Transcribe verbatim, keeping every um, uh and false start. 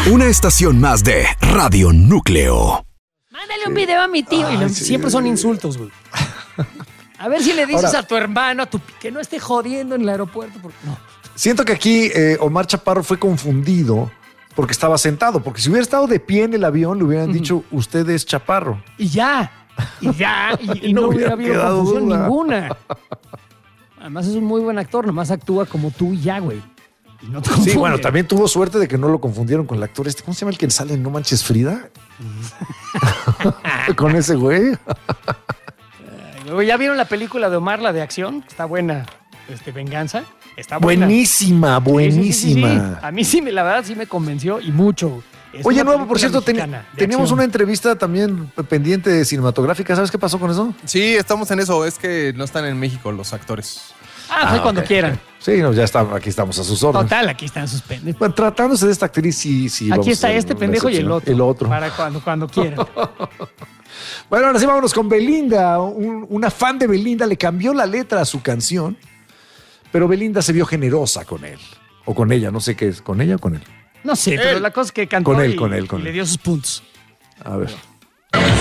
Una estación más de Radio Núcleo. Mándale un video a mi tío. Ay, y le, sí. Siempre son insultos, güey. A ver si le dices Ahora, a tu hermano a tu, que no esté jodiendo en el aeropuerto. Porque, no. Siento que aquí eh, Omar Chaparro fue confundido porque estaba sentado. Porque si hubiera estado de pie en el avión, le hubieran uh-huh. dicho, usted es Chaparro. Y ya. Y ya. Y, y no, no hubiera habido confusión duda. ninguna. Además es un muy buen actor. Nomás actúa como tú y ya, güey. Y no te sí, bueno, también tuvo suerte de que no lo confundieron con el actor este. ¿Cómo se llama el que sale en No Manches Frida? Con ese güey. Ay, ¿ya vieron la película de Omar, la de acción? Está buena. Este, Venganza. Está buena. Buenísima, buenísima. Sí, sí, sí, sí. A mí sí, la verdad, sí me convenció y mucho. Es Oye, Nuevo, por cierto, ten, teníamos acción. Una entrevista también pendiente de cinematográfica. ¿Sabes qué pasó con eso? Sí, estamos en eso. Es que no están en México los actores. Ah, ah okay. Cuando quieran. Sí, no, ya está, aquí estamos a sus órdenes. Total, aquí están sus pendejos. Bueno, tratándose de esta actriz, sí, sí. Aquí está este pendejo y el otro. El otro. Para cuando, cuando quieran. Bueno, ahora sí vámonos con Belinda. Un, una fan de Belinda le cambió la letra a su canción, pero Belinda se vio generosa con él. O con ella, no sé qué es. ¿Con ella o con él? No sé, él. Pero la cosa es que cantó con él, y, con él, con y él. le dio sus puntos. A ver.